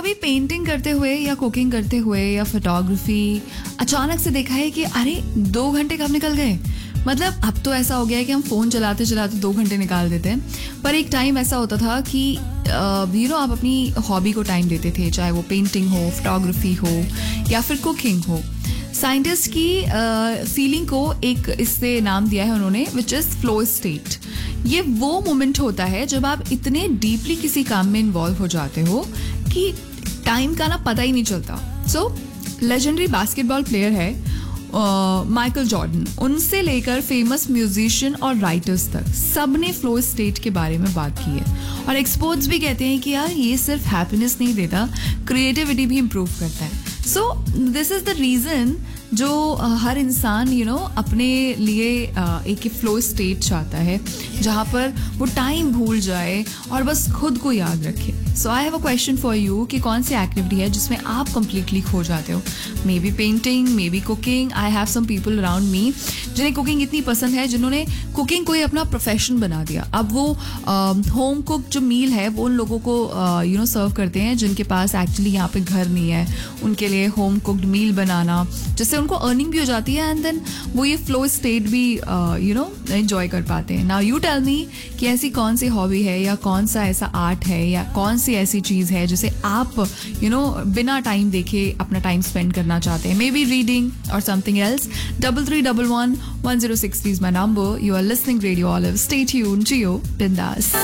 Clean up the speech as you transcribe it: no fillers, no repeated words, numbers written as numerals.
कभी पेंटिंग करते हुए या कुकिंग करते हुए या फोटोग्राफी अचानक से देखा है कि अरे 2 घंटे कब निकल गए? मतलब अब तो ऐसा हो गया है कि हम फोन चलाते चलाते 2 घंटे निकाल देते हैं, पर एक टाइम ऐसा होता था कि आप अपनी हॉबी को टाइम देते थे, चाहे वो पेंटिंग हो, फोटोग्राफी हो या फिर कुकिंग हो. साइंटिस्ट की फीलिंग को एक इससे नाम दिया है उन्होंने, विच इज फ्लो स्टेट. ये वो मोमेंट होता है जब आप इतने डीपली किसी काम में इन्वॉल्व हो जाते हो कि टाइम का ना पता ही नहीं चलता. सो लेजेंडरी बास्केटबॉल प्लेयर है माइकल जॉर्डन, उनसे लेकर फेमस म्यूजिशियन और राइटर्स तक सबने फ्लो स्टेट के बारे में बात की है. और एक्सपर्ट्स भी कहते हैं कि यार ये सिर्फ हैप्पीनेस नहीं देता, क्रिएटिविटी भी इम्प्रूव करता है. So this is the reason जो हर इंसान अपने लिए एक फ्लो स्टेट चाहता है जहाँ पर वो टाइम भूल जाए और बस खुद को याद रखे. सो I have a question for you कि कौन सी एक्टिविटी है जिसमें आप कंप्लीटली खो जाते हो? May be painting, may be cooking. I have some people around me जिन्हें कुकिंग इतनी पसंद है, जिन्होंने कुकिंग को ही अपना प्रोफेशन बना दिया. अब वो होम कुक जो मील है वो उन लोगों को सर्व करते हैं जिनके पास एक्चुअली यहाँ पे घर नहीं है. उनके लिए होम कुक्ड मील बनाना, जिससे उनको अर्निंग भी हो जाती है एंड देन वो ये फ्लो स्टेट भी एंजॉय कर पाते हैं. नाउ यू टेल मी कि ऐसी कौन सी हॉबी है या कौन सा ऐसा आर्ट है या कौन सी ऐसी चीज़ है जिसे आप बिना टाइम देखे अपना टाइम स्पेंड करना चाहते हैं? मे बी रीडिंग और something else. 3311 1063 is my number. You are listening Radio Olive. Stay tuned. Gio Bindas.